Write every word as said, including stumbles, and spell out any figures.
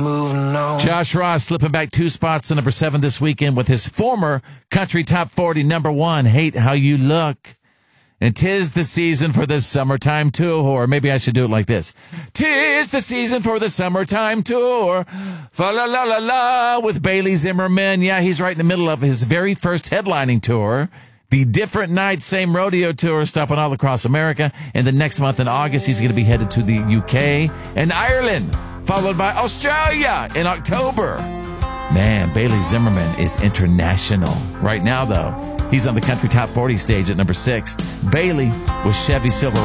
moving on. Josh Ross slipping back two spots to number seven this weekend with his former country top forty number one, Hate How You Look. And 'tis the season for the summertime tour. Maybe I should do it like this. 'Tis the season for the summertime tour. Fa la la la la with Bailey Zimmerman. Yeah, he's right in the middle of his very first headlining tour. The Different Nights, Same Rodeo Tour, stopping all across America. And the next month in August, he's going to be headed to the U K and Ireland, followed by Australia in October. Man, Bailey Zimmerman is international. Right now, though, he's on the country top forty stage at number six. Bailey with Chevy Silverado.